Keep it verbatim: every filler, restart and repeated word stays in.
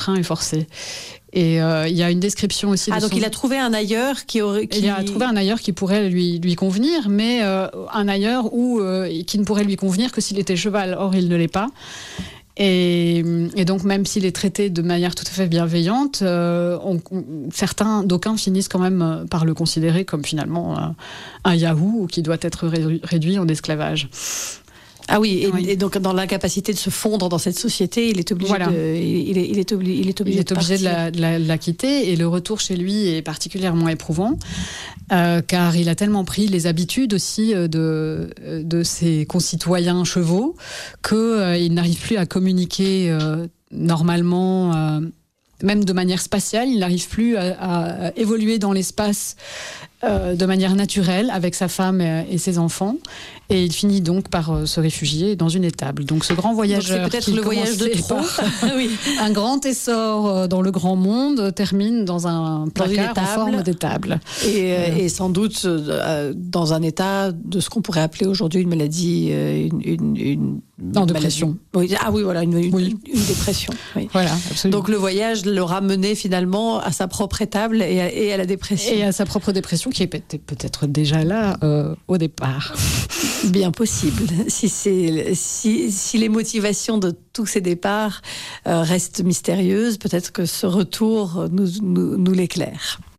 train est forcé. Et il euh, y a une description aussi de Ah, donc son... il a trouvé un ailleurs qui aurait... Qui... Il a trouvé un ailleurs qui pourrait lui, lui convenir, mais euh, un ailleurs où, euh, qui ne pourrait lui convenir que s'il était cheval. Or, il ne l'est pas. Et, et donc, même s'il est traité de manière tout à fait bienveillante, euh, on, on, certains, d'aucuns finissent quand même par le considérer comme finalement un, un Yahoo qui doit être ré, réduit en esclavage. Ah oui et, oui, et donc dans l'incapacité de se fondre dans cette société, il est obligé voilà. de, il est, il est obligé, il est obligé, il est de, obligé de, la, de, la, de la quitter. Et le retour chez lui est particulièrement éprouvant, euh, car il a tellement pris les habitudes aussi de, de ses concitoyens chevaux qu'il euh, n'arrive plus à communiquer euh, normalement, euh, même de manière spatiale. Il n'arrive plus à, à évoluer dans l'espace euh, de manière naturelle avec sa femme et, et ses enfants. Et il finit donc par euh, se réfugier dans une étable. Donc ce grand voyageur, donc c'est peut-être le voyage de trop. Oui. Un grand essor euh, dans le grand monde termine dans un placard dans en forme d'étable. Et, euh, et sans doute euh, dans un état de ce qu'on pourrait appeler aujourd'hui une maladie, euh, une, une, une non, dépression. Oui. Ah oui, voilà, une, une, oui. une, une dépression. Oui. Voilà, absolument. Donc le voyage le ramenait finalement à sa propre étable et à, et à la dépression. Et à sa propre dépression qui était peut-être déjà là euh, au départ. Bien possible. Si, c'est, si, si les motivations de tous ces départs euh, restent mystérieuses, peut-être que ce retour nous, nous, nous l'éclaire.